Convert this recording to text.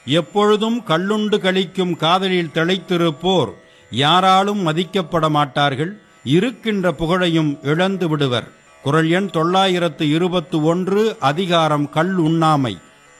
எப்பொழுதும் கள்ளுண்டு கழிக்கும் காதலில் திளைத்திருப்போர் யாராலும் மதிக்கப்பட மாட்டார்கள், இருக்கின்ற புகழையும் இழந்து விடுவர். குறள் எண் 921, அதிகாரம் கள் உண்ணாமை.